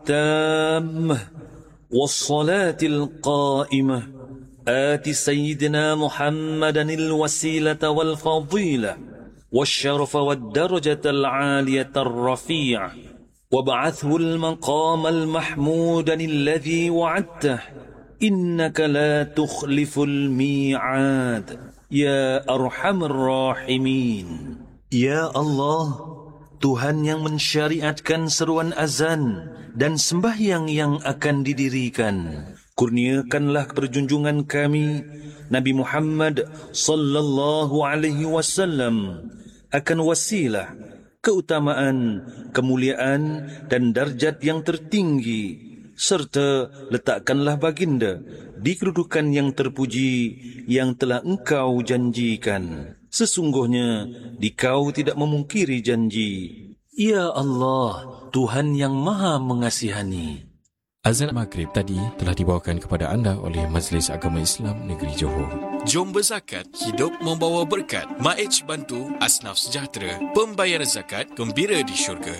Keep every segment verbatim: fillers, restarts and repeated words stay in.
التامة والصلاة القائمة آت سيدنا محمدا الوسيلة والفضيلة والشرف والدرجة العالية الرفيعة وابعثه المقام المحمود الذي وعدته إنك لا تخلف الميعاد يا أرحم الراحمين. Ya Allah, Tuhan yang mensyariatkan seruan azan dan sembahyang yang akan didirikan, kurniakanlah keberjunjungan kami Nabi Muhammad sallallahu alaihi wasallam akan wasilah, keutamaan, kemuliaan dan darjat yang tertinggi, serta letakkanlah baginda di kedudukan yang terpuji yang telah engkau janjikan. Sesungguhnya dikau tidak memungkiri janji. Ya Allah, Tuhan yang maha mengasihani. Azan Maghrib tadi telah dibawakan kepada anda oleh Majlis Agama Islam Negeri Johor. Jom berzakat, hidup membawa berkat. Maej bantu, asnaf sejahtera, pembayar zakat gembira di syurga.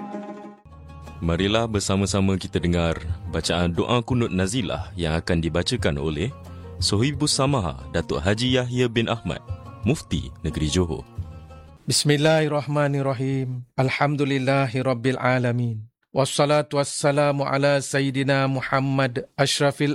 Marilah bersama-sama kita dengar bacaan doa kunut nazilah yang akan dibacakan oleh Sohibus Samaha Datuk Haji Yahya bin Ahmad, Mufti Negeri Johor. Bismillahirrahmanirrahim. Alhamdulillahi Rabbil Alamin. Wassalatu wassalamu ala Sayyidina Muhammad Ashrafil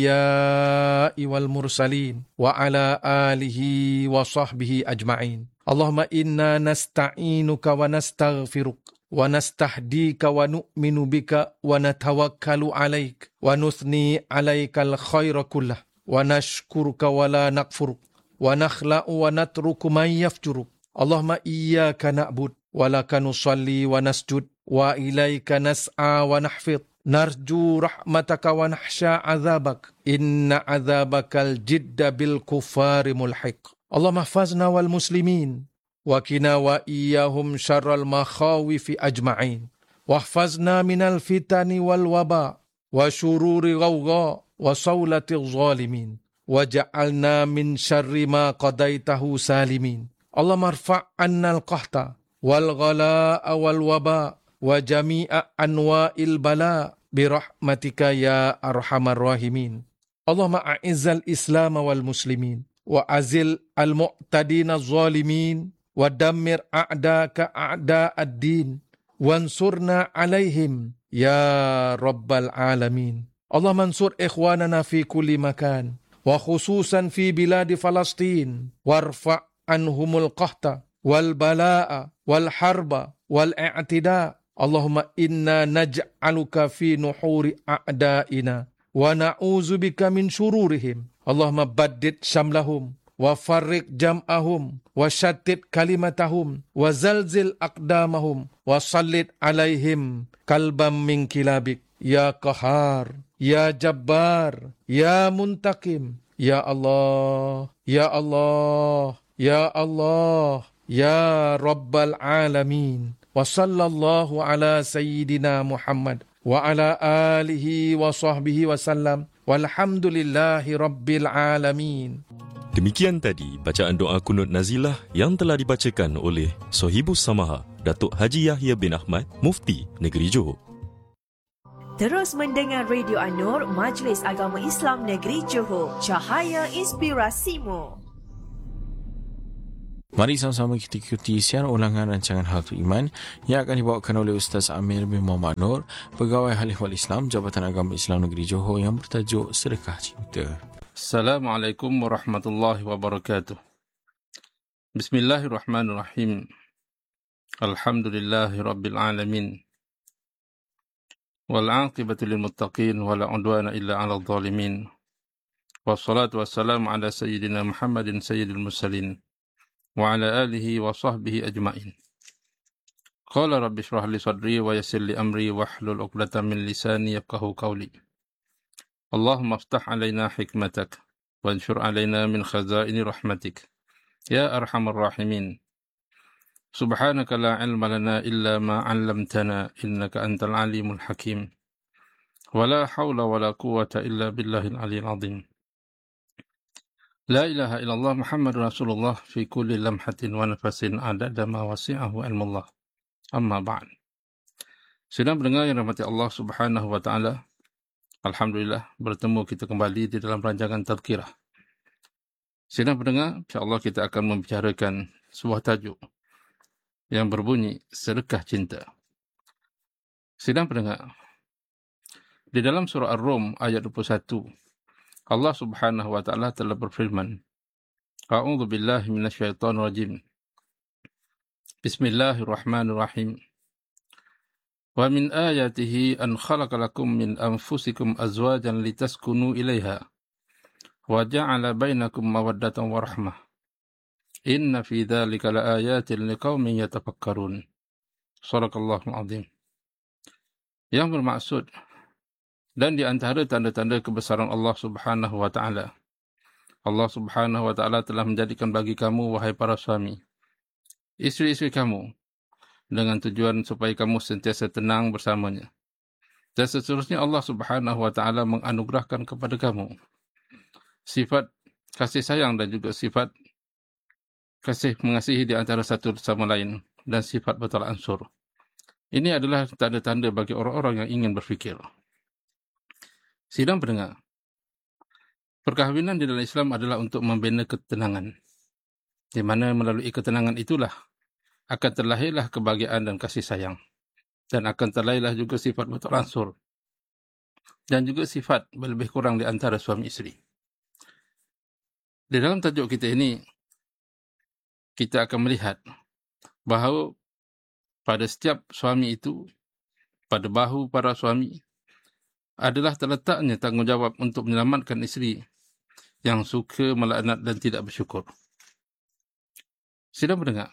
Anbiya'i wal Mursalin wa ala alihi wa sahbihi ajma'in. Allahumma inna nasta'inuka wa nastaghfiruk wa nastahdika wa nu'minu bika wa natawakkalu alaik wa nuthni alaikal khaira kullah wa nashkuruka wa la nakfuruk wa nakhla'u wa natruku man yafjuruk. Allahumma iyyaka na'bud wa laka nusalli wa nasjud wa ilaika nas'a wa nahfid narju rahmataka wa nahsha azabak inna azabakal jidda bil kufari mulhiq. Allahumma hafazna wal muslimin wa qina wa iyyahum syarral makhawifi ajma'in wahfazna minal fitani wal waba wa syururi ghawgha wa sawlati zalimin waja'alna min syarri ma qadaitahu salimin. Allahumma rfa' anna al-qahta wal ghalaa wal waba wa jami'a anwa'il bala birahmatika ya arhamar rahimin. Allahumma a'izzal islam wal muslimin wa azil al-mu'tadina zalimin wa dammir a'daka a'da'ad din wansurna alaihim ya rabbal alamin. Allahumma ansur ikhwanana fi kulli makan wa khususan fi biladi Falastin warfa' anhumul qahta wal balaa wal harba wal i'tida. Allahumma inna naj'aluka fi nuhuri a'daina wa na'udzubika min syururihim. Allahumma baddid syamlahum wa farriq jam'ahum wa syattid kalimatahum wa zalzil aqdamahum wa sallit alaihim kalbam min kilabik ya qahar ya jabbar ya muntaqim. Ya Allah, ya Allah, ya Allah, ya Rabbal Alamin. Wa sallallahu ala Sayyidina Muhammad wa ala alihi wa sahbihi wa sallam walhamdulillahi Rabbil Alamin. Demikian tadi bacaan doa kunut nazilah yang telah dibacakan oleh Sohibus Samaha Datuk Haji Yahya bin Ahmad, Mufti Negeri Johor. Terus mendengar Radio An-Nur, Majlis Agama Islam Negeri Johor, cahaya inspirasimu. Mari sama-sama kita ikuti siaran ulangan rancangan Hartu Iman yang akan dibawakan oleh Ustaz Amir bin Muhammad Nur, Pegawai Halifah Islam Jabatan Agama Islam Negeri Johor, yang bertajuk Sedekah Cinta. Assalamualaikum warahmatullahi wabarakatuh. Bismillahirrahmanirrahim. Alhamdulillahi Rabbil Alamin. Wal'aqibatu lil muttaqin wala udwana illa 'alal zalimin. Wassalatu wassalamu ala sayyidina Muhammadin sayyidil mursalin wa ala alihi wa sahbihi ajma'in. Qala rabbi shrah li sadri wa yassir li amri wahlul 'uqdatam min lisani yafqahu qawli. Allahumma iftah 'alaina hikmatak wanshur 'alaina min khazaini rahmatik ya arhamar rahimin. Subhanaka la ilma lana illa ma 'allamtana innaka antal alimul hakim. Wala hawla wala quwwata illa billahil aliyyil azim. La ilaha illallah Muhammadur Rasulullah fi kulli lamhatin wa nafasin adada ma wasi'ahu ilmullah. Amma ba'd. Sedang pendengar yang rahmati Allah Subhanahu wa taala, alhamdulillah bertemu kita kembali di dalam rancangan Tadhkirah. Sedang pendengar, insya-Allah kita akan membicarakan sebuah tajuk yang berbunyi sedekah cinta. Sedang pendengar, di dalam surah Ar-Rum ayat dua puluh satu, Allah Subhanahu wa taala telah berfirman, A'udzu billahi minasyaitonir rajim. Bismillahirrahmanirrahim. Wa min ayatihi an khalaqa lakum min anfusikum azwajan litaskunu ilaiha wa ja'ala bainakum mawaddatan wa rahmah. Inna fi dzalika laayatin liqaumin yatafakkarun. Shadaqallahul azim. Yang bermaksud, dan di antara tanda-tanda kebesaran Allah Subhanahu wa taala, Allah Subhanahu wa taala telah menjadikan bagi kamu, wahai para suami, isteri-isteri kamu, dengan tujuan supaya kamu sentiasa tenang bersamanya. Dan seterusnya Allah Subhanahu wa taala menganugerahkan kepada kamu sifat kasih sayang dan juga sifat kasih mengasihi di antara satu sama lain dan sifat batal ansur. Ini adalah tanda-tanda bagi orang-orang yang ingin berfikir. Sidang pendengar, perkahwinan di dalam Islam adalah untuk membina ketenangan, di mana melalui ketenangan itulah akan terlahirlah kebahagiaan dan kasih sayang, dan akan terlahirlah juga sifat batal ansur, dan juga sifat lebih kurang di antara suami isteri. Di dalam tajuk kita ini, kita akan melihat bahawa pada setiap suami itu, pada bahu para suami, adalah terletaknya tanggungjawab untuk menyelamatkan isteri yang suka melaknat dan tidak bersyukur. Sidang pendengar,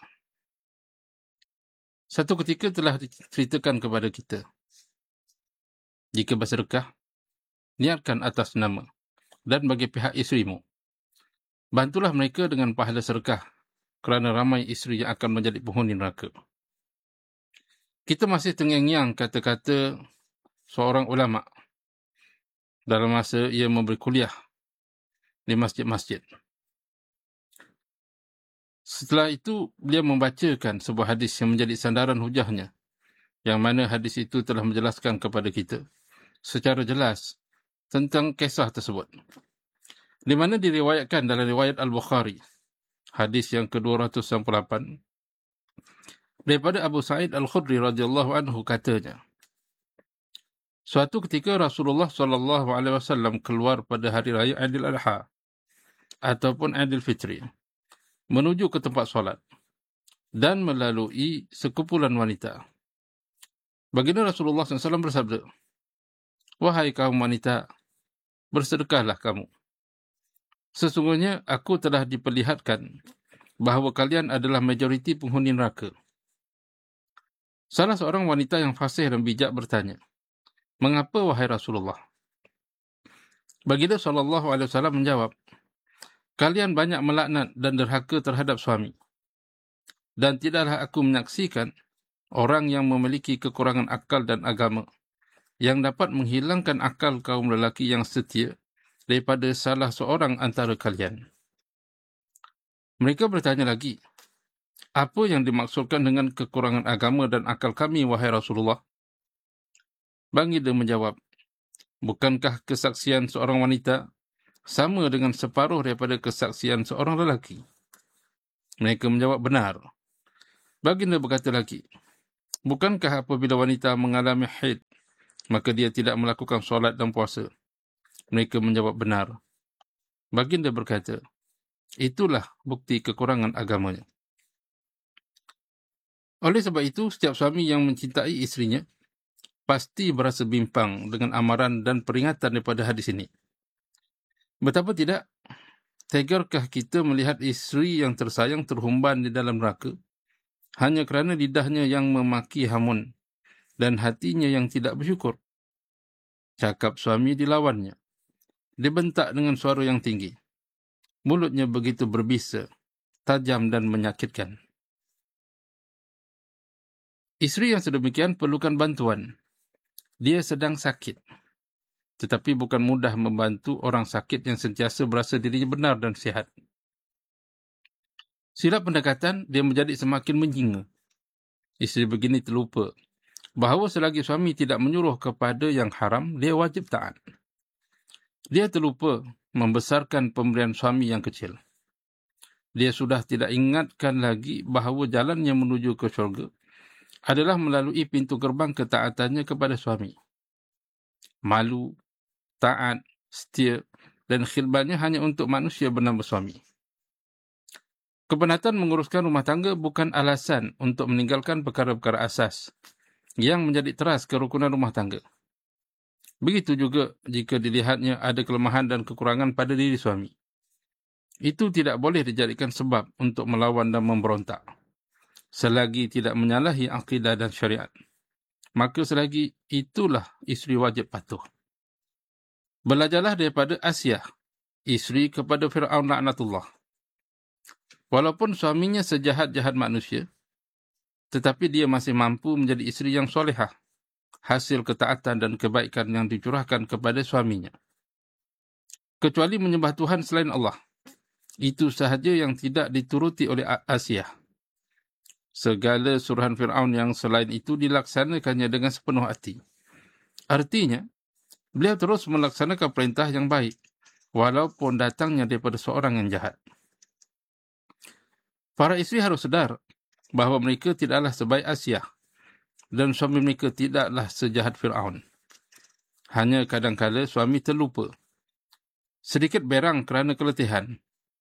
satu ketika telah diceritakan kepada kita, jika bersedekah, niatkan atas nama dan bagi pihak isterimu. Bantulah mereka dengan pahala sedekah, kerana ramai isteri yang akan menjadi penghuni neraka. Kita masih terngiang-ngiang kata-kata seorang ulama dalam masa ia memberi kuliah di masjid-masjid. Setelah itu, beliau membacakan sebuah hadis yang menjadi sandaran hujahnya, yang mana hadis itu telah menjelaskan kepada kita secara jelas tentang kisah tersebut, di mana diriwayatkan dalam riwayat Al-Bukhari, hadis yang ke dua ratus sembilan puluh lapan, daripada Abu Sa'id Al-Khudri radhiyallahu anhu, katanya, suatu ketika Rasulullah sallallahu alaihi wasallam keluar pada hari raya Aidil Adha ataupun Aidil Fitri, menuju ke tempat solat dan melalui sekumpulan wanita. Baginda Rasulullah sallallahu alaihi wasallam bersabda, wahai kaum wanita, bersedekahlah kamu. Sesungguhnya aku telah diperlihatkan bahawa kalian adalah majoriti penghuni neraka. Salah seorang wanita yang fasih dan bijak bertanya, mengapa wahai Rasulullah? Baginda sallallahu alaihi wasallam menjawab, kalian banyak melaknat dan derhaka terhadap suami. Dan tidaklah aku menyaksikan orang yang memiliki kekurangan akal dan agama yang dapat menghilangkan akal kaum lelaki yang setia daripada salah seorang antara kalian. Mereka bertanya lagi, apa yang dimaksudkan dengan kekurangan agama dan akal kami, wahai Rasulullah? Baginda menjawab, bukankah kesaksian seorang wanita sama dengan separuh daripada kesaksian seorang lelaki? Mereka menjawab, benar. Baginda berkata lagi, bukankah apabila wanita mengalami haid, maka dia tidak melakukan solat dan puasa? Mereka menjawab, benar. Baginda berkata, itulah bukti kekurangan agamanya. Oleh sebab itu, setiap suami yang mencintai isterinya pasti berasa bimbang dengan amaran dan peringatan daripada hadis ini. Betapa tidak, tegarkah kita melihat isteri yang tersayang terhumban di dalam neraka hanya kerana lidahnya yang memaki hamun dan hatinya yang tidak bersyukur. Cakap suami dilawannya, dibentak dengan suara yang tinggi. Mulutnya begitu berbisa, tajam dan menyakitkan. Isteri yang sedemikian perlukan bantuan. Dia sedang sakit, tetapi bukan mudah membantu orang sakit yang sentiasa berasa dirinya benar dan sihat. Silap pendekatan, dia menjadi semakin menjinga. Isteri begini terlupa bahawa selagi suami tidak menyuruh kepada yang haram, dia wajib taat. Dia terlupa membesarkan pemberian suami yang kecil. Dia sudah tidak ingatkan lagi bahawa jalan yang menuju ke syurga adalah melalui pintu gerbang ketaatannya kepada suami. Malu, taat, setia dan khidmatnya hanya untuk manusia bernama suami. Kepenatan menguruskan rumah tangga bukan alasan untuk meninggalkan perkara-perkara asas yang menjadi teras kerukunan rumah tangga. Begitu juga jika dilihatnya ada kelemahan dan kekurangan pada diri suami. Itu tidak boleh dijadikan sebab untuk melawan dan memberontak. Selagi tidak menyalahi akidah dan syariat, maka selagi itulah isteri wajib patuh. Belajarlah daripada Asiyah, isteri kepada Fir'aun laknatullah. Walaupun suaminya sejahat-jahat manusia, tetapi dia masih mampu menjadi isteri yang solehah, hasil ketaatan dan kebaikan yang dicurahkan kepada suaminya. Kecuali menyembah Tuhan selain Allah, itu sahaja yang tidak dituruti oleh Asiyah. Segala suruhan Fir'aun yang selain itu dilaksanakannya dengan sepenuh hati. Artinya, beliau terus melaksanakan perintah yang baik, walaupun datangnya daripada seorang yang jahat. Para isteri harus sedar bahawa mereka tidaklah sebaik Asiyah dan suami mereka tidaklah sejahat Fir'aun. Hanya kadang-kala suami terlupa, sedikit berang kerana keletihan,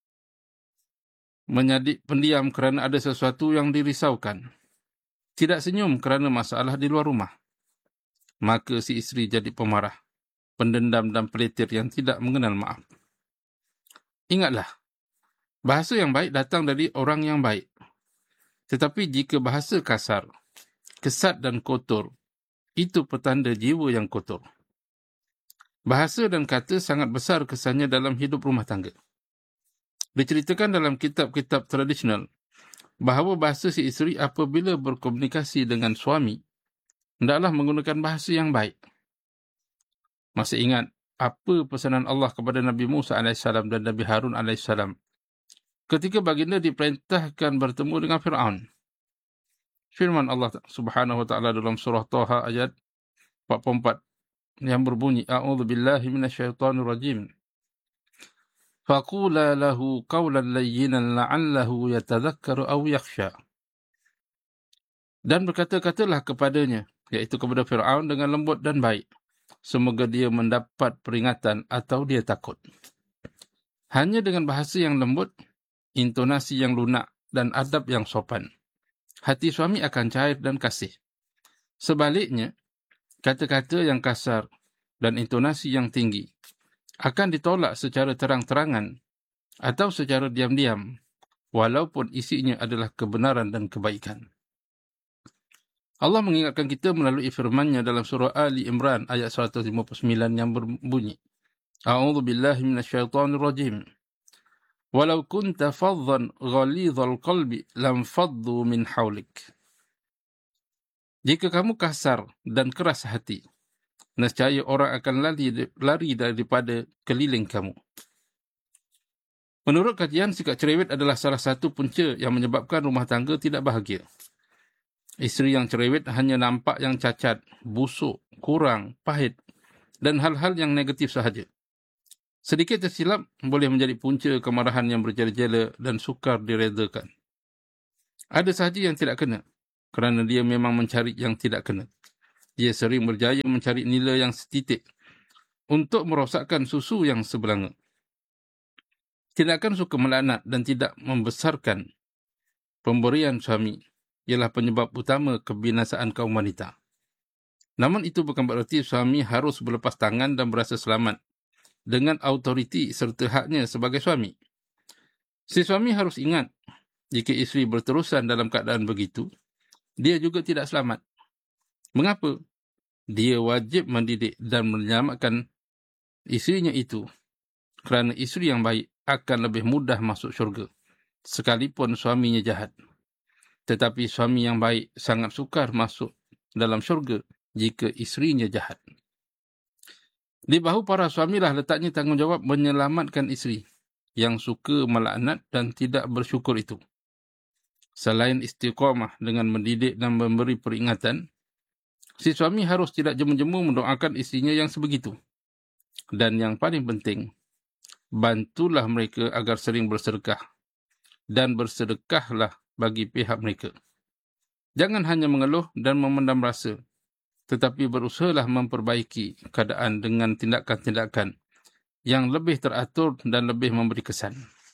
menjadi pendiam kerana ada sesuatu yang dirisaukan, tidak senyum kerana masalah di luar rumah. Maka si isteri jadi pemarah, pendendam dan peletir yang tidak mengenal maaf. Ingatlah, bahasa yang baik datang dari orang yang baik. Tetapi jika bahasa kasar, kesat dan kotor, itu petanda jiwa yang kotor. Bahasa dan kata sangat besar kesannya dalam hidup rumah tangga. Diceritakan dalam kitab-kitab tradisional bahawa bahasa si isteri apabila berkomunikasi dengan suami, hendaklah menggunakan bahasa yang baik. Masih ingat apa pesanan Allah kepada Nabi Musa alaihissalam dan Nabi Harun alaihissalam ketika baginda diperintahkan bertemu dengan Fir'aun? Firman Allah subhanahu wa ta'ala dalam surah Taha ayat empat puluh empat yang berbunyi, A'udzu billahi minasyaitonir rajim. Faqula lahu qawlan layyinan la'allahu yatadhakkaru aw yakhsha. Dan berkata-katalah kepadanya, iaitu kepada Fir'aun, dengan lembut dan baik, semoga dia mendapat peringatan atau dia takut. Hanya dengan bahasa yang lembut, intonasi yang lunak dan adab yang sopan, hati suami akan cair dan kasih. Sebaliknya, kata-kata yang kasar dan intonasi yang tinggi akan ditolak secara terang-terangan atau secara diam-diam, walaupun isinya adalah kebenaran dan kebaikan. Allah mengingatkan kita melalui firman-Nya dalam surah Ali Imran ayat seratus lima puluh sembilan yang berbunyi, A'udzu billahi minasyaitonir rajim. Walau kunta faddan ghalidhal qalbi lam faddu min hawlik. Jika kamu kasar dan keras hati, nescaya orang akan lari, lari daripada keliling kamu. Menurut kajian, sikap cerewet adalah salah satu punca yang menyebabkan rumah tangga tidak bahagia. Isteri yang cerewet hanya nampak yang cacat, busuk, kurang, pahit dan hal-hal yang negatif sahaja. Sedikit tersilap boleh menjadi punca kemarahan yang berjela-jela dan sukar diredakan. Ada sahaja yang tidak kena, kerana dia memang mencari yang tidak kena. Dia sering berjaya mencari nilai yang setitik untuk merosakkan susu yang sebelanga. Tindakan suka melaknat dan tidak membesarkan pemberian suami ialah penyebab utama kebinasaan kaum wanita. Namun itu bukan bererti suami harus berlepas tangan dan berasa selamat dengan autoriti serta haknya sebagai suami. Si suami harus ingat, jika isteri berterusan dalam keadaan begitu, dia juga tidak selamat. Mengapa? Dia wajib mendidik dan menyelamatkan isterinya itu, kerana isteri yang baik akan lebih mudah masuk syurga, sekalipun suaminya jahat. Tetapi suami yang baik sangat sukar masuk dalam syurga jika isterinya jahat. Di bahu para suamilah letaknya tanggungjawab menyelamatkan isteri yang suka melaknat dan tidak bersyukur itu. Selain istiqamah dengan mendidik dan memberi peringatan, Si suami harus tidak jemu-jemu mendoakan isterinya yang sebegitu. Dan yang paling penting, bantulah mereka agar sering bersedekah. Dan bersedekahlah bagi pihak mereka. Jangan hanya mengeluh dan memendam rasa, tetapi berusahalah memperbaiki keadaan dengan tindakan-tindakan yang lebih teratur dan lebih memberi kesan.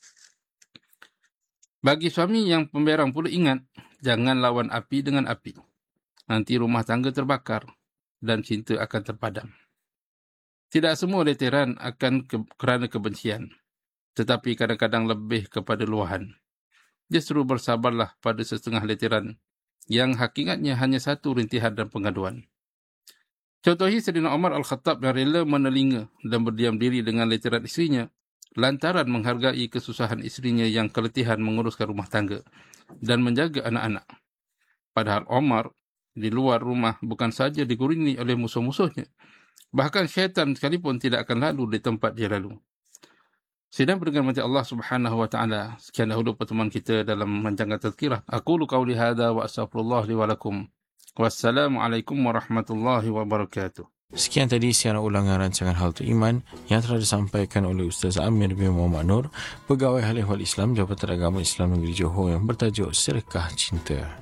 Bagi suami yang pemberang pula ingat, jangan lawan api dengan api. Nanti rumah tangga terbakar dan cinta akan terpadam. Tidak semua leteran akan ke, kerana kebencian, tetapi kadang-kadang lebih kepada luahan. Justru bersabarlah pada setengah leteran yang hakikatnya hanya satu rintihan dan pengaduan. Contohnya Saidina Umar Al-Khattab yang rela menelinga dan berdiam diri dengan leteran isterinya lantaran menghargai kesusahan isterinya yang keletihan menguruskan rumah tangga dan menjaga anak-anak. Padahal Umar di luar rumah bukan saja diguruni oleh musuh-musuhnya, bahkan syaitan sekalipun tidak akan lalu di tempat dia lalu. Sidang pendengar mati Allah Subhanahu wa taala, sekian dahulu pertemuan kita dalam rancangan tazkirah. Aqulu qauli hadza wa astaghfirullah li wa lakum. Wassalamualaikum warahmatullahi wabarakatuh. Sekian tadi siaran ulangan rancangan Hal Tu Iman yang telah disampaikan oleh Ustaz Amir bin Muhammad Nur, Pegawai Hal Ehwal Islam Jabatan Agama Islam Negeri Johor yang bertajuk Sedekah Cinta.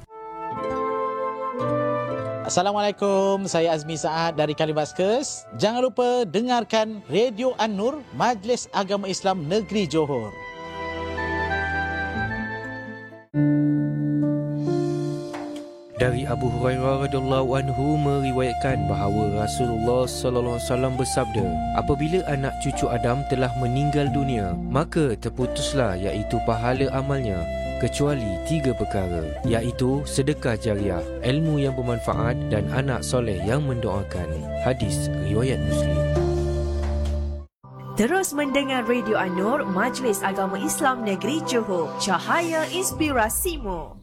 Assalamualaikum, saya Azmi Saad dari Kalimaskus. Jangan lupa dengarkan Radio An-Nur, Majlis Agama Islam Negeri Johor. Dari Abu Hurairah radhiyallahu anhu meriwayatkan bahawa Rasulullah sallallahu alaihi wasallam bersabda, apabila anak cucu Adam telah meninggal dunia, maka terputuslah iaitu pahala amalnya, kecuali tiga perkara, iaitu sedekah jariah, ilmu yang bermanfaat dan anak soleh yang mendoakan. Hadis riwayat Muslim. Terus mendengar Radio An-Nur, Majlis Agama Islam Negeri Johor, Cahaya Inspirasimu.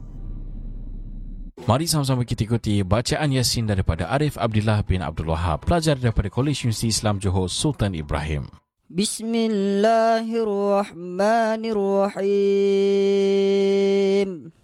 Mari sama-sama kita ikuti bacaan Yasin daripada Arif Abdullah bin Abdul Wahab, pelajar daripada Kolej Universiti Islam Johor Sultan Ibrahim. Bismillahirrahmanirrahim.